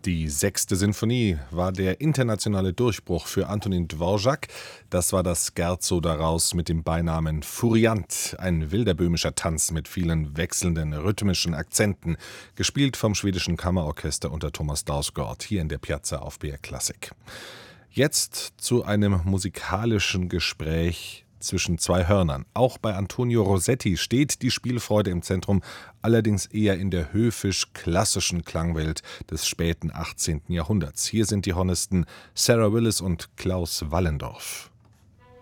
Die sechste Sinfonie war der internationale Durchbruch für Antonin Dvorak. Das war das Scherzo daraus mit dem Beinamen Furiant, ein wilder böhmischer Tanz mit vielen wechselnden rhythmischen Akzenten, gespielt vom schwedischen Kammerorchester unter Thomas Dausgaard hier in der Piazza auf BR Classic. Jetzt zu einem musikalischen Gespräch zwischen zwei Hörnern. Auch bei Antonio Rossetti steht die Spielfreude im Zentrum, allerdings eher in der höfisch-klassischen Klangwelt des späten 18. Jahrhunderts. Hier sind die Hornisten Sarah Willis und Klaus Wallendorf.